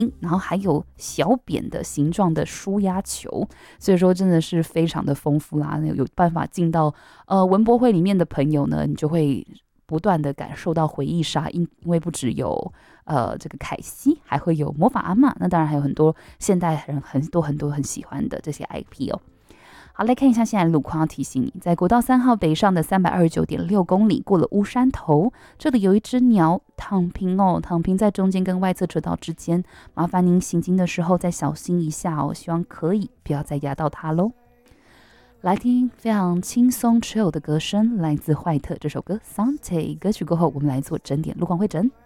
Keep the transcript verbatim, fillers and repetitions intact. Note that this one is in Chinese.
然后还有小扁的形状的舒压球，所以说真的是非常的丰富啦。有办法进到呃文博会里面的朋友呢，你就会不断的感受到回忆杀，因因为不只有呃这个凯西，还会有魔法阿嬷，那当然还有很多现代人很多很多很喜欢的这些 I P 哦。好，来看一下现在的路况，要提醒你，在国道三号北上的三百二十九点六公里，过了乌山头，这里有一只鸟躺平哦，躺平在中间跟外侧车道之间，麻烦您行经的时候再小心一下哦，希望可以不要再压到它喽。来听非常轻松 chill 的歌声，来自坏特这首歌 Sante 歌曲过后，我们来做整点路况会诊。